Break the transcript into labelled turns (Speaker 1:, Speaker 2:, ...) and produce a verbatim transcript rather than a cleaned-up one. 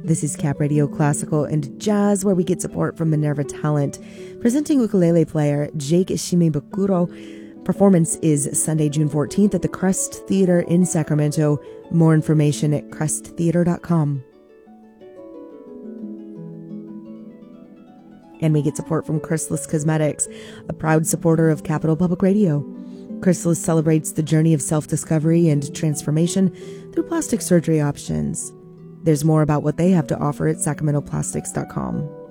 Speaker 1: This is Cap Radio Classical and Jazz, where we get support from Minerva Talent. Presenting ukulele player Jake Shimebukuro. Performance is Sunday, June fourteenth at the Crest Theater in Sacramento. More information at crest theater dot com. And we get support from Chrysalis Cosmetics, a proud supporter of Capital Public Radio. Chrysalis celebrates the journey of self-discovery and transformation through plastic surgery options. There's more about what they have to offer at sacramento plastics dot com.